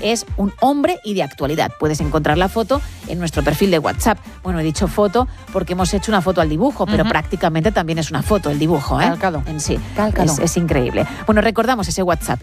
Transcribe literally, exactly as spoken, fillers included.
es un hombre y de actualidad. Puedes encontrar la foto en nuestro perfil de WhatsApp. Bueno, he dicho foto porque hemos hecho una foto al dibujo, pero uh-huh. prácticamente también es una foto el dibujo, ¿eh? Calcado. En sí. Calcado. Es, es increíble. Bueno, recordamos ese WhatsApp.